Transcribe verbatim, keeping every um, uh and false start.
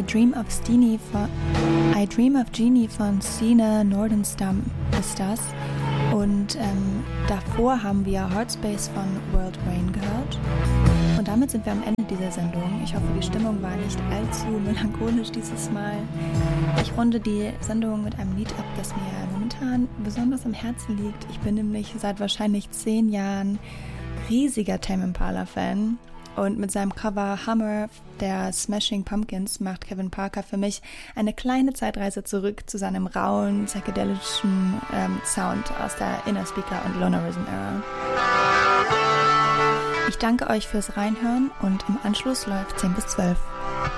Dream of Steenie von I Dream of Jeannie von Sina Nordenstam ist das. Und ähm, davor haben wir Heartspace von World Rain gehört. Und damit sind wir am Ende dieser Sendung. Ich hoffe, die Stimmung war nicht allzu melancholisch dieses Mal. Ich runde die Sendung mit einem Lied ab, das mir momentan besonders am Herzen liegt. Ich bin nämlich seit wahrscheinlich zehn Jahren riesiger Tame Impala-Fan. Und mit seinem Cover Hummer der Smashing Pumpkins macht Kevin Parker für mich eine kleine Zeitreise zurück zu seinem rauen, psychedelischen ähm, Sound aus der Inner Speaker und Lonerism-Ära. Ich danke euch fürs Reinhören und im Anschluss läuft zehn bis zwölf.